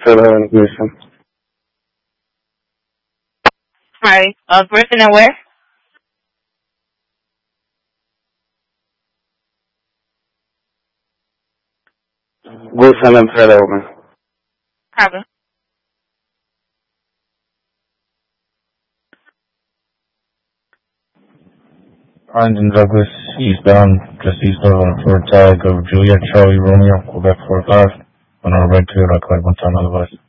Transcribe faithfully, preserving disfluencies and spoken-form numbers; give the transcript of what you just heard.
eleven, Wilson. Hi, uh, person and where? Wilson and eleven. Problem. Brandon Douglas, eastbound, just east of for tag of Juliet Charlie Romeo, Quebec four five, on our red Toyota Clyde Montana device.